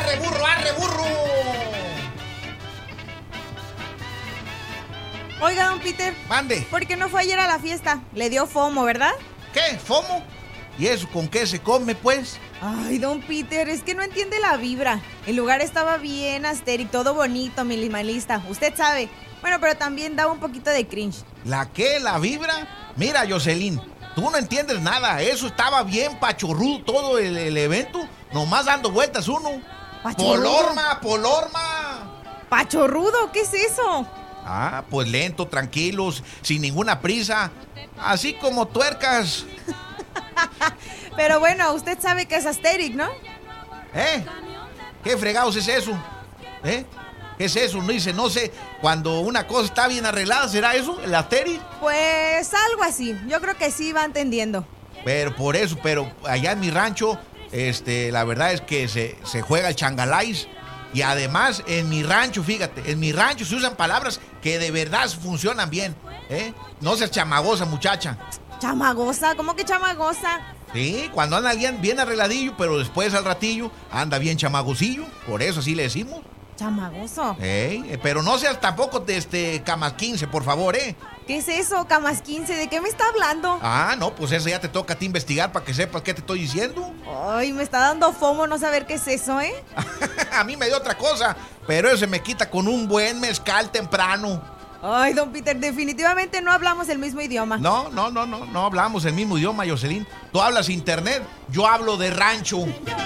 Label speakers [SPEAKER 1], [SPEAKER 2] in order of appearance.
[SPEAKER 1] arre burro, arre burro.
[SPEAKER 2] Oiga, don Peter.
[SPEAKER 1] Mande.
[SPEAKER 2] ¿Por qué no fue ayer a la fiesta? Le dio FOMO, ¿verdad?
[SPEAKER 1] ¿Qué? ¿FOMO? ¿Y eso con qué se come, pues?
[SPEAKER 2] Ay, don Peter, es que no entiende la vibra. El lugar estaba bien asteric, todo bonito, minimalista. Usted sabe. Bueno, pero también daba un poquito de cringe.
[SPEAKER 1] ¿La qué? ¿La vibra? Mira, Jocelyn, tú no entiendes nada. Eso estaba bien pachorrudo todo el evento. Nomás dando vueltas uno.
[SPEAKER 2] ¿Pachorrudo?
[SPEAKER 1] ¡Polorma!
[SPEAKER 2] ¿Pachorrudo? ¿Qué es eso?
[SPEAKER 1] Ah, pues lento, tranquilos, sin ninguna prisa. Así como tuercas.
[SPEAKER 2] Pero bueno, usted sabe que es asteric, ¿no?
[SPEAKER 1] ¿Eh? ¿Qué fregados es eso? ¿Eh? ¿Qué es eso? No dice, no sé, cuando una cosa está bien arreglada, ¿será eso? ¿El asteric?
[SPEAKER 2] Pues algo así. Yo creo que sí va entendiendo.
[SPEAKER 1] Pero por eso, pero allá en mi rancho, la verdad es que se juega el changalais. Y además, en mi rancho, fíjate, en mi rancho se usan palabras que de verdad funcionan bien, ¿eh? No seas chamagosa, muchacha.
[SPEAKER 2] ¿Chamagosa? ¿Cómo que chamagosa?
[SPEAKER 1] Sí, cuando anda bien arregladillo, pero después al ratillo anda bien chamagosillo, por eso así le decimos.
[SPEAKER 2] ¿Chamagoso?
[SPEAKER 1] Pero no seas tampoco camas 15, por favor,
[SPEAKER 2] ¿Qué es eso, camas 15? ¿De qué me está hablando?
[SPEAKER 1] Ah, no, pues eso ya te toca a ti investigar para que sepas qué te estoy diciendo.
[SPEAKER 2] Ay, me está dando FOMO no saber qué es eso, ¿eh?
[SPEAKER 1] A mí me dio otra cosa, pero eso se me quita con un buen mezcal temprano.
[SPEAKER 2] Ay, don Peter, definitivamente no hablamos el mismo idioma.
[SPEAKER 1] No hablamos el mismo idioma, Jocelyn. Tú hablas internet, yo hablo de rancho.